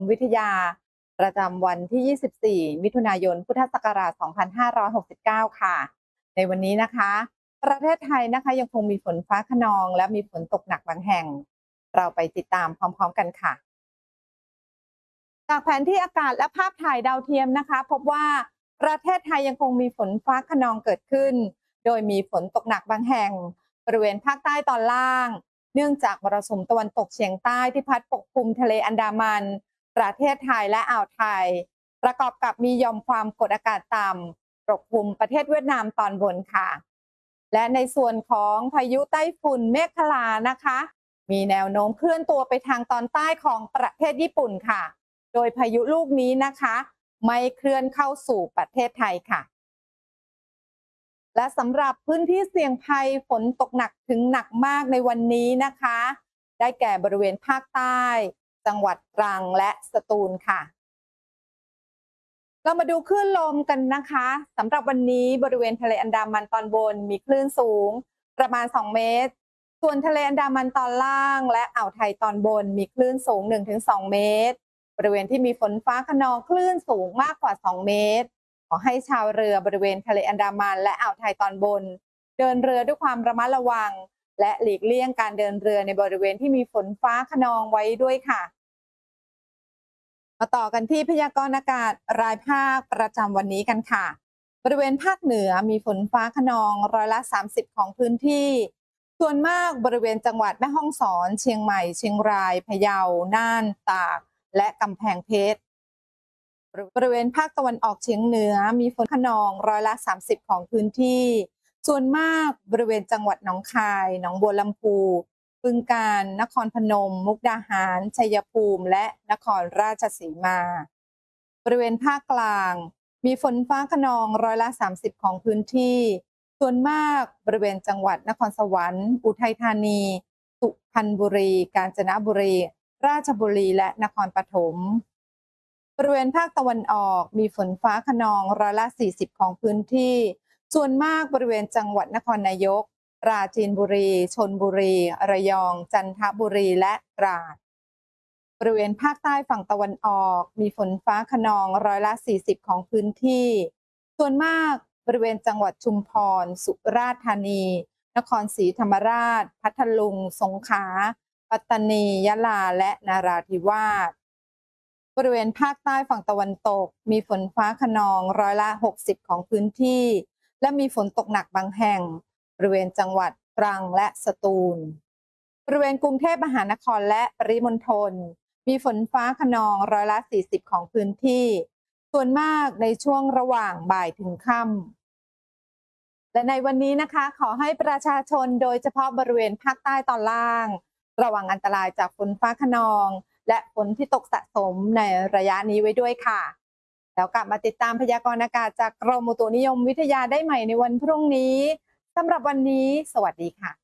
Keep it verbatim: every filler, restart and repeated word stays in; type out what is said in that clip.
วิทยาประจำวันที่ ยี่สิบสี่ มิถุนายน พุทธศักราช สองพันห้าร้อยหกสิบเก้า ค่ะ ในวันนี้นะคะ ประเทศไทยนะคะยังคงมีฝนฟ้าคะนองและมีฝนตกหนักบางแห่ง เราไปติดตามพร้อมๆกันค่ะ จากแผนที่อากาศและภาพถ่ายดาวเทียมนะคะ พบว่าประเทศไทยยังคงมีฝนฟ้าคะนองเกิดขึ้น โดยมีฝนตกหนักบางแห่งบริเวณภาคใต้ตอนล่าง เนื่องจากมรสุมตะวันตกเฉียงใต้ที่พัดปกคลุมทะเลอันดามัน ประเทศไทยและอ่าวไทย ประกอบกับมีหย่อมความกดอากาศต่ำปกคลุมประเทศเวียดนามตอนบนค่ะ และในส่วนของพายุไต้ฝุ่นเมขลานะคะ มีแนวโน้มเคลื่อนตัวไปทางตอนใต้ของประเทศญี่ปุ่นค่ะ โดยพายุลูกนี้นะคะไม่เคลื่อนเข้าสู่ประเทศไทยค่ะ และสำหรับพื้นที่เสี่ยงภัยฝนตกหนักถึงหนักมากในวันนี้นะคะ ได้แก่บริเวณภาคใต้ จังหวัดตรังและสตูลค่ะ เรามาดูคลื่นลมกันนะคะสำหรับวันนี้บริเวณทะเลอันดามันตอนบนมีคลื่นสูงประมาณสองเมตรส่วนทะเลอันดามันตอนล่างและอ่าวไทยตอนบนมีคลื่นสูง หนึ่งถึงสอง เมตรบริเวณที่มีฝนฟ้าคะนองคลื่นสูงมากกว่าสองเมตรขอให้ชาวเรือบริเวณทะเลอันดามันและอ่าวไทยตอนบนเดินเรือด้วยความระมัดระวังและหลีกเลี่ยงการเดินเรือในบริเวณที่มีฝนฟ้าคะนองไว้ด้วยค่ะมาต่อกันที่พยากรณ์อากาศรายภาคประจำวันนี้กันค่ะบริเวณภาคเหนือมีฝนฟ้าคะนองร้อยละสามสิบของพื้นที่ส่วนมากบริเวณจังหวัดแม่ฮ่องสอนเชียงใหม่เชียงรายพะเยาน่านตากและกำแพงเพชรบริเวณภาคตะวันออกเฉียงเหนือมีฝนคะนองร้อยละสามสิบของพื้นที่ส่วนมากบริเวณจังหวัดหนองคายหนองบัวลำพูบึงกาฬนครพนมมุกดาหารชัยภูมิและนครราชสีมาบริเวณภาคกลางมีฝนฟ้าคะนองร้อยละสามสิบของพื้นที่ส่วนมากบริเวณจังหวัดนครสวรรค์อุทัยธานีสุพรรณบุรีกาญจนบุรีราชบุรีและนครปฐมบริเวณภาคตะวันออกมีฝนฟ้าคะนองร้อยละสี่สิบของพื้นที่ส่วนมากบริเวณจังหวัดนครนายกปราจีนบุรีชลบุรีระยองจันทบุรีและตราดบริเวณภาคใต้ฝั่งตะวันออกมีฝนฟ้าคะนองร้อยละสี่สิบของพื้นที่ส่วนมากบริเวณจังหวัดชุมพรสุราษฎร์ธานีนครศรีธรรมราชพัทลุงสงขลาปัตตานียะลาและนราธิวาสบริเวณภาคใต้ฝั่งตะวันตกมีฝนฟ้าคะนองร้อยละหกสิบของพื้นที่และมีฝนตกหนักบางแห่งบริเวณจังหวัดตรังและสตูลบริเวณกรุงเทพมหานครและปริมณฑลมีฝนฟ้าคะนองร้อยละสี่สิบของพื้นที่ส่วนมากในช่วงระหว่างบ่ายถึงค่ำและในวันนี้นะคะขอให้ประชาชนโดยเฉพาะบริเวณภาคใต้ตอนล่างระวังอันตรายจากฝนฟ้าคะนองและฝนที่ตกสะสมในระยะนี้ไว้ด้วยค่ะแล้วกลับมาติดตามพยากรณ์อากาศจากกรมอุตุนิยมวิทยาได้ใหม่ในวันพรุ่งนี้สำหรับวันนี้สวัสดีค่ะ